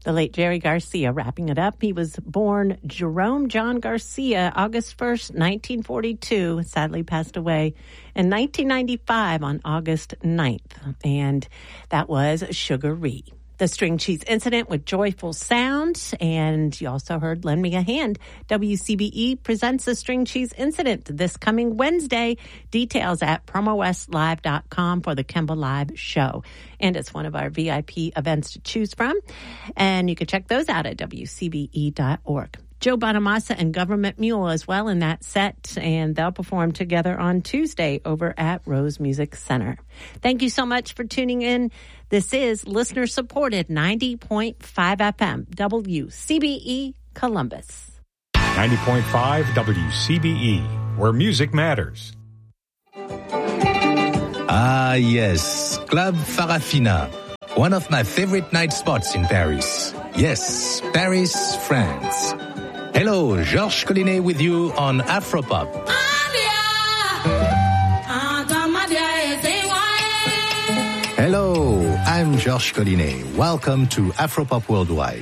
The late Jerry Garcia wrapping it up. He was born Jerome John Garcia, August 1st, 1942, sadly passed away in 1995 on August 9th. And that was Sugar Ree. The String Cheese Incident with Joyful Sound. And you also heard Lend Me a Hand. WCBE presents the String Cheese Incident this coming Wednesday. Details at promowestlive.com for the Kemba Live show. And it's one of our VIP events to choose from. And you can check those out at WCBE.org. Joe Bonamassa and Government Mule as well in that set, and they'll perform together on Tuesday over at Rose Music Center. Thank you so much for tuning in. This is listener-supported 90.5 FM, WCBE Columbus. 90.5 WCBE, where music matters. Ah, yes, Club Farafina, one of my favorite night spots in Paris. Yes, Paris, France. Hello, Georges Collinet with you on Afropop. Hello, I'm Georges Collinet. Welcome to Afropop Worldwide.